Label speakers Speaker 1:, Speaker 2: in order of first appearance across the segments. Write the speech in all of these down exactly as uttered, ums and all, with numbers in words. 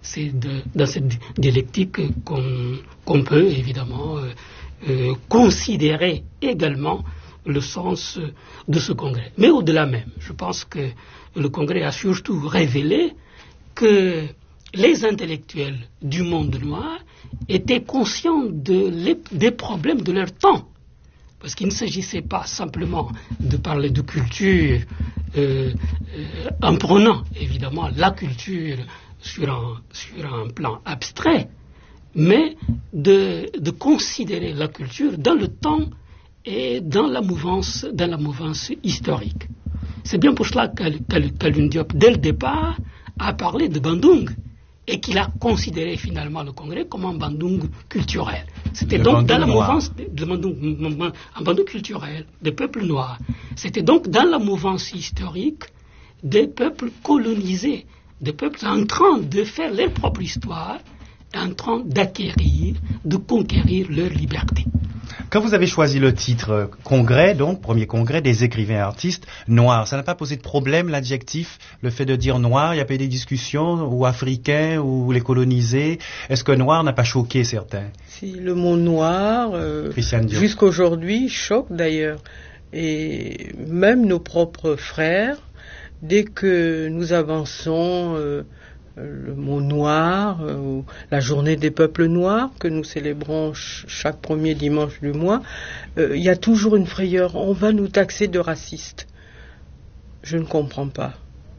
Speaker 1: c'est de, dans cette dialectique qu'on, qu'on peut évidemment euh, euh, considérer également le sens de ce congrès. Mais au-delà même, je pense que le congrès a surtout révélé que les intellectuels du monde noir étaient conscients de les, des problèmes de leur temps. Parce qu'il ne s'agissait pas simplement de parler de culture euh, euh, en prenant évidemment la culture sur un, sur un plan abstrait, mais de, de considérer la culture dans le temps et dans la mouvance, dans la mouvance historique. C'est bien pour cela qu'Alioune Diop, dès le départ, a parlé de Bandung et qu'il a considéré finalement le congrès comme un Bandung culturel. C'était le donc dans la noir. mouvance de, de Bandung, un Bandung culturel des peuples noirs. C'était donc dans la mouvance historique des peuples colonisés, des peuples en train de faire leur propre histoire, en train d'acquérir, de conquérir leur liberté.
Speaker 2: Quand vous avez choisi le titre congrès, donc premier congrès des écrivains et artistes noirs, ça n'a pas posé de problème l'adjectif, le fait de dire noir? Il n'y a pas eu des discussions ou africains ou les colonisés? Est-ce que noir n'a pas choqué certains?
Speaker 3: Si, le mot noir, euh, jusqu'aujourd'hui, choque d'ailleurs. Et même nos propres frères, dès que nous avançons euh, le mot noir, euh, la journée des peuples noirs que nous célébrons ch- chaque premier dimanche du mois, euh, il y a toujours une frayeur. On va nous taxer de racistes. Je ne comprends pas.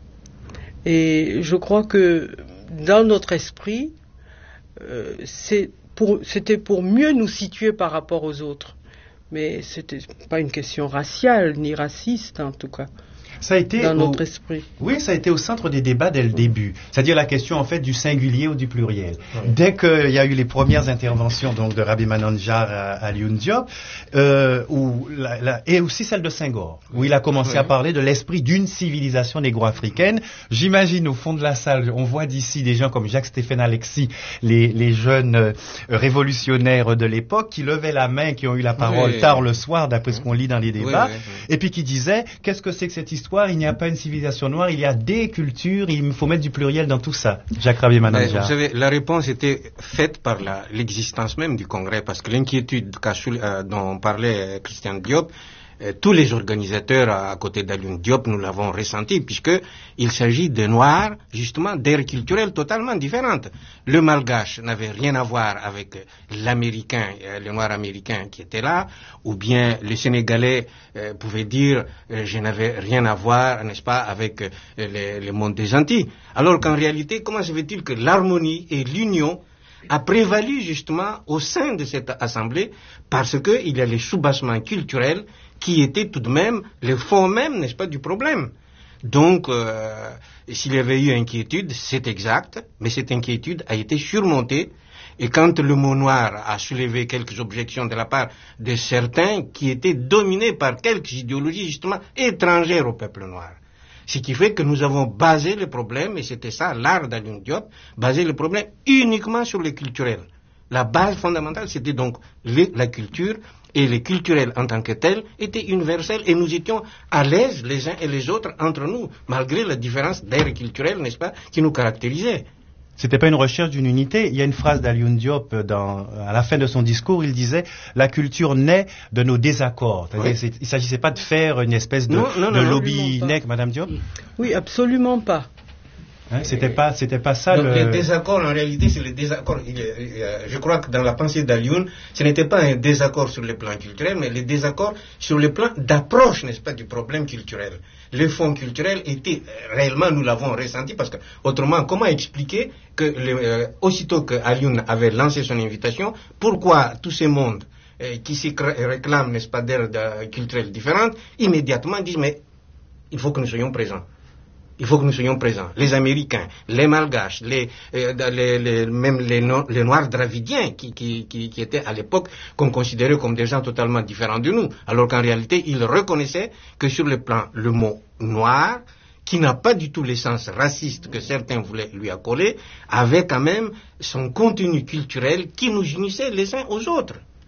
Speaker 3: Et je crois que dans notre esprit, euh, c'est pour, c'était pour mieux nous situer par rapport aux autres. Mais c'était pas une question raciale ni raciste en tout cas.
Speaker 2: Ça a été
Speaker 3: dans
Speaker 2: au...
Speaker 3: notre esprit.
Speaker 2: Oui, ça a été au centre des débats dès le début. C'est-à-dire la question en fait du singulier ou du pluriel. Oui. Dès qu'il y a eu les premières interventions donc de Rabbi Manandjar à, à Alioune Diop, euh, où la, la, et aussi celle de Senghor, où il a commencé oui. à parler de l'esprit d'une civilisation négro-africaine. J'imagine au fond de la salle, on voit d'ici des gens comme Jacques-Stéphane Alexis, les, les jeunes euh, révolutionnaires de l'époque, qui levaient la main, qui ont eu la parole oui. tard le soir, d'après ce qu'on lit dans les débats, oui, oui, oui. et puis qui disaient qu'est-ce que c'est que cette histoire? Il n'y a pas une civilisation noire, il y a des cultures, il faut mettre du pluriel dans tout ça. Jacques Rabbi Manandjar.
Speaker 4: Vous savez, la réponse était faite par la, l'existence même du Congrès, parce que l'inquiétude euh, dont parlait Christian Diop, euh, tous les organisateurs à, à côté d'Alioune Diop, nous l'avons ressenti, puisqu'il s'agit de noirs, justement, d'ères culturelles totalement différentes. Le malgache n'avait rien à voir avec l'américain, euh, le noir américain qui était là, ou bien le sénégalais euh, pouvait dire euh, je n'avais rien à voir, n'est-ce pas, avec euh, le, le monde des Antilles. Alors qu'en réalité, comment se fait-il que l'harmonie et l'union a prévalu justement au sein de cette assemblée, parce qu'il y a les soubassements culturels qui étaient tout de même le fond même, n'est-ce pas, du problème. Donc, euh, s'il y avait eu inquiétude, c'est exact, mais cette inquiétude a été surmontée. Et quand le mot noir a soulevé quelques objections de la part de certains qui étaient dominés par quelques idéologies justement étrangères au peuple noir. Ce qui fait que nous avons basé le problème, et c'était ça l'art d'Alioune Diop, basé le problème uniquement sur le culturel. La base fondamentale, c'était donc les, la culture, et le culturel en tant que tel était universel, et nous étions à l'aise les uns et les autres entre nous, malgré la différence d'air culturel, n'est-ce pas, qui nous caractérisait.
Speaker 2: C'était pas une recherche d'une unité. Il y a une phrase d'Alioune Diop dans, à la fin de son discours, il disait « La culture naît de nos désaccords ». Oui. Il ne s'agissait pas de faire une espèce de,
Speaker 3: non, non,
Speaker 2: de
Speaker 3: non,
Speaker 2: lobby nec, Madame Diop.
Speaker 3: Oui, absolument pas.
Speaker 2: Hein, c'était pas, c'était pas ça.
Speaker 4: Donc,
Speaker 2: le...
Speaker 4: les désaccords, en réalité, c'est les désaccords. Je crois que dans la pensée d'Alioune, ce n'était pas un désaccord sur le plan culturel, mais les désaccords sur le plan d'approche, n'est-ce pas, du problème culturel. Le fond culturel était réellement, nous l'avons ressenti, parce que autrement, comment expliquer que le, euh, aussitôt que Alioune avait lancé son invitation, pourquoi tous ces mondes euh, qui s'y réclament, n'est-ce pas, d'aires culturelles différentes, immédiatement disent mais il faut que nous soyons présents. Il faut que nous soyons présents. Les Américains, les Malgaches, les, euh, les, les, même les, no, les Noirs dravidiens qui, qui, qui, qui étaient à l'époque qu'on considérait comme des gens totalement différents de nous, alors qu'en réalité, ils reconnaissaient que sur le plan, le mot noir, qui n'a pas du tout l'essence raciste que certains voulaient lui accoler, avait quand même son contenu culturel qui nous unissait les uns aux autres.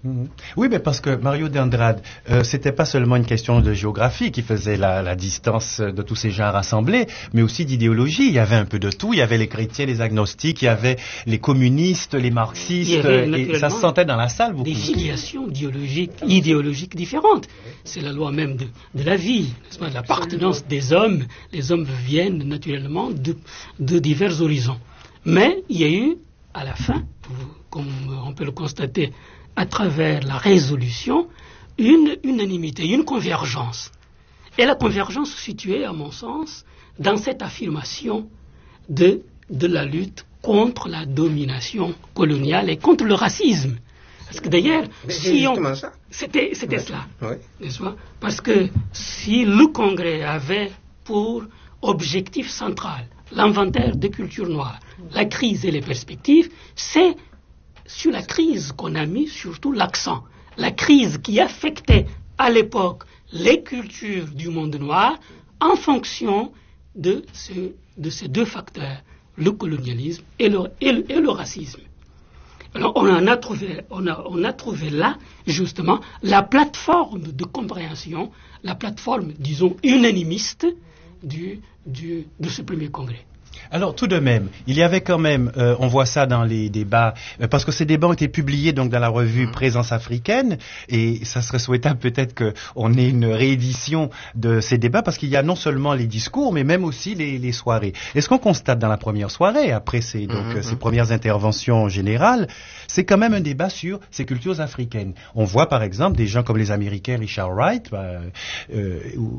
Speaker 2: Mmh. Oui, mais parce que Mario d'Andrade, euh, c'était pas seulement une question de géographie qui faisait la, la distance de tous ces gens rassemblés, mais aussi d'idéologie. Il y avait un peu de tout. Il y avait les chrétiens, les agnostiques, il y avait les communistes, les marxistes, et ça se sentait dans la salle beaucoup.
Speaker 1: Des filiations idéologiques, idéologiques différentes. C'est la loi même de, de la vie, n'est-ce pas, de l'appartenance des hommes. Les hommes viennent naturellement de, de divers horizons. Mais il y a eu, à la fin, comme on peut le constater, à travers la résolution, une unanimité, une convergence. Et la convergence se situait, à mon sens, dans cette affirmation de, de la lutte contre la domination coloniale et contre le racisme. Parce que d'ailleurs, si on... C'était, c'était ouais. cela, ouais. n'est-ce pas? Parce que si le Congrès avait pour objectif central l'inventaire des cultures noires, la crise et les perspectives, c'est sur la crise qu'on a mis surtout l'accent. La crise qui affectait à l'époque les cultures du monde noir en fonction de, ce, de ces deux facteurs, le colonialisme et le, et le, et le racisme. Alors on, en a trouvé, on, a, on a trouvé là, justement, la plateforme de compréhension, la plateforme, disons, unanimiste du, du, de ce premier congrès.
Speaker 2: Alors tout de même, il y avait quand même, euh, on voit ça dans les débats, euh, parce que ces débats ont été publiés donc dans la revue Présence africaine, et ça serait souhaitable peut-être qu'on ait une réédition de ces débats, parce qu'il y a non seulement les discours, mais même aussi les, les soirées. Et ce qu'on constate dans la première soirée, après ces, donc, mm-hmm. ces premières interventions générales, c'est quand même un débat sur ces cultures africaines. On voit par exemple des gens comme les Américains, Richard Wright, bah, euh,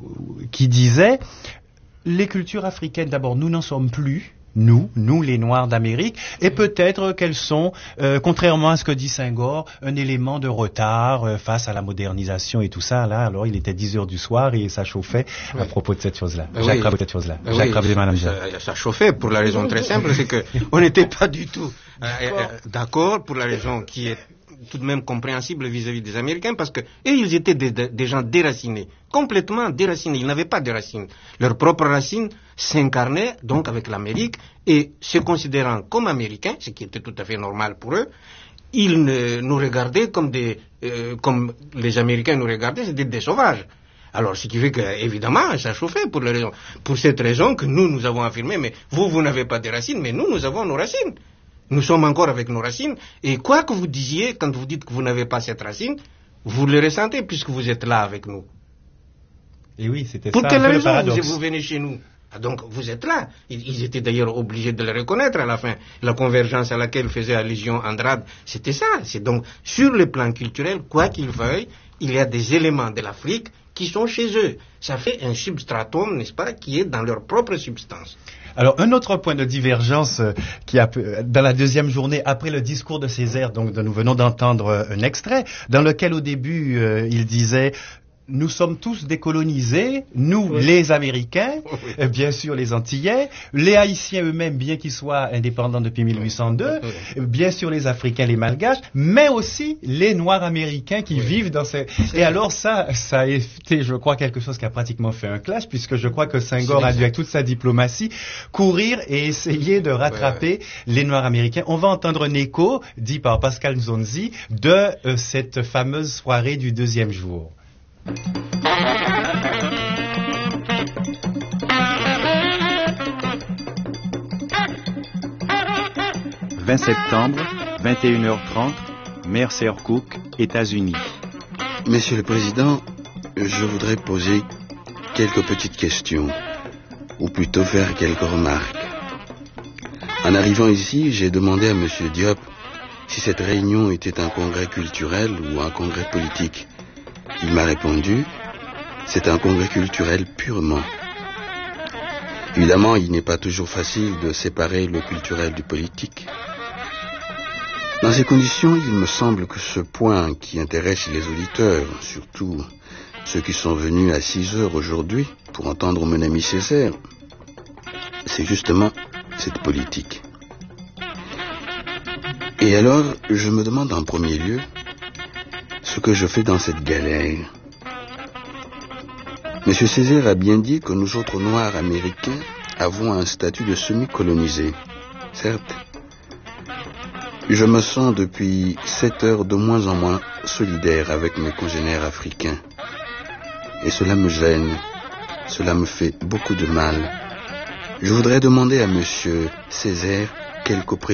Speaker 2: qui disaient... Les cultures africaines, d'abord, nous n'en sommes plus, nous, nous les Noirs d'Amérique, et peut-être qu'elles sont, euh, contrairement à ce que dit Senghor, un élément de retard euh, face à la modernisation et tout ça. Là, alors, il était dix heures du soir et ça chauffait oui. à propos de cette chose-là.
Speaker 4: Ben
Speaker 2: Jacques
Speaker 4: oui.
Speaker 2: Rabé, cette chose-là.
Speaker 4: Ben
Speaker 2: Jacques
Speaker 4: oui,
Speaker 2: Rabé, Madame
Speaker 4: ça, ça chauffait pour la raison très simple, c'est que on n'était pas du tout euh, euh, d'accord pour la raison qui est tout de même compréhensible vis-à-vis des Américains, parce que eux, ils étaient des, des gens déracinés, complètement déracinés. Ils n'avaient pas de racines. Leurs propres racines s'incarnaient donc avec l'Amérique, et se considérant comme Américains, ce qui était tout à fait normal pour eux, ils ne, nous regardaient comme des, euh, comme les Américains nous regardaient, c'était des sauvages. Alors, ce qui fait que, évidemment, ça chauffait pour, la raison, pour cette raison que nous, nous avons affirmé, mais vous, vous n'avez pas de racines, mais nous, nous avons nos racines. Nous sommes encore avec nos racines, et quoi que vous disiez, quand vous dites que vous n'avez pas cette racine, vous le ressentez puisque vous êtes là avec nous.
Speaker 2: Et oui, c'était
Speaker 4: Pour
Speaker 2: ça
Speaker 4: quelle
Speaker 2: un peu
Speaker 4: raison
Speaker 2: le paradoxe.
Speaker 4: vous, vous venez chez nous? Donc vous êtes là. Ils, ils étaient d'ailleurs obligés de le reconnaître à la fin. La convergence à laquelle faisait allusion Andrade, c'était ça. C'est donc, sur le plan culturel, quoi qu'il veuille, il y a des éléments de l'Afrique qui sont chez eux. Ça fait un substratum, n'est-ce pas, qui est dans leur propre substance.
Speaker 2: Alors, un autre point de divergence euh, qui a, dans la deuxième journée, après le discours de Césaire, donc de, nous venons d'entendre euh, un extrait, dans lequel au début, euh, il disait... Nous sommes tous décolonisés, nous, oui. les Américains, oui. bien sûr les Antillais, les Haïtiens eux-mêmes, bien qu'ils soient indépendants depuis mille huit cent deux, oui. bien sûr les Africains, les Malgaches, mais aussi les Noirs américains qui oui. vivent dans ces... Et alors ça, ça a été, je crois, quelque chose qui a pratiquement fait un clash, puisque je crois que Senghor a dû, avec toute sa diplomatie, courir et essayer de rattraper ouais. les Noirs américains. On va entendre un écho, dit par Pascal Nzonzi, de euh, cette fameuse soirée du deuxième jour.
Speaker 5: vingt septembre, vingt et une heures trente, Mercer Cook, États-Unis.
Speaker 6: Monsieur le Président, je voudrais poser quelques petites questions, ou plutôt faire quelques remarques. En arrivant ici, j'ai demandé à Monsieur Diop si cette réunion était un congrès culturel ou un congrès politique. Il m'a répondu, c'est un congrès culturel purement. Évidemment, il n'est pas toujours facile de séparer le culturel du politique. Dans ces conditions, il me semble que ce point qui intéresse les auditeurs, surtout ceux qui sont venus à six heures aujourd'hui pour entendre mon ami Césaire, c'est justement cette politique. Et alors, je me demande en premier lieu ce que je fais dans cette galère. Monsieur Césaire a bien dit que nous autres Noirs américains avons un statut de semi-colonisés, certes. Je me sens depuis sept heures de moins en moins solidaire avec mes congénères africains. Et cela me gêne, cela me fait beaucoup de mal. Je voudrais demander à Monsieur Césaire quelques précisions.